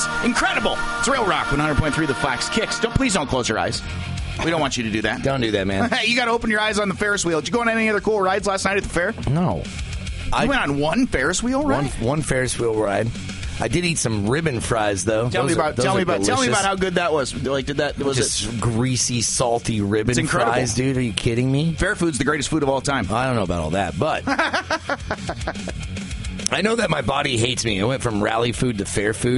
It's incredible. It's Real Rock 100.3 The Flax Kicks. Please don't close your eyes. We don't want you to do that. Don't do that, man. You got to open your eyes on the Ferris wheel. Did you go on any other cool rides last night at the fair? No. You went on one Ferris wheel ride? One Ferris wheel ride. I did eat some ribbon fries, though. Tell me about how good that was. Like, Just greasy, salty ribbon fries, dude? Are you kidding me? Fair food's the greatest food of all time. I don't know about all that, but I know that my body hates me. I went from rally food to fair food.